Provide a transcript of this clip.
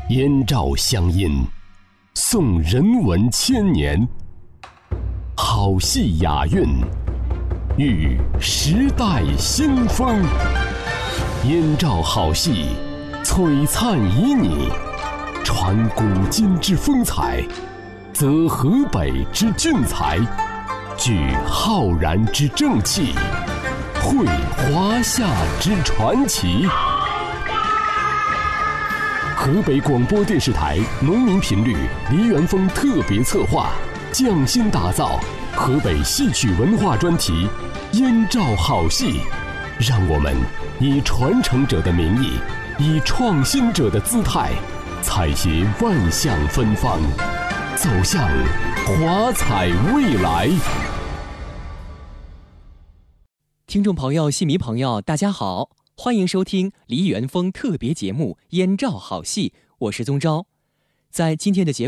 燕赵乡音，颂人文千年，好戏雅韵，遇时代新风。燕赵好戏，璀璨旖旎，传古今之风采，则河北之俊才，聚浩然之正气，绘华夏之传奇。河北广播电视台农民频率梨园风特别策划，匠心打造河北戏曲文化专题《燕赵好戏》，让我们以传承者的名义，以创新者的姿态，采撷万象芬芳，走向华彩未来。 听众朋友、戏迷朋友，大家好，欢迎收听梨园风特别节目《燕赵好戏》，我是宗昭。在今天的节目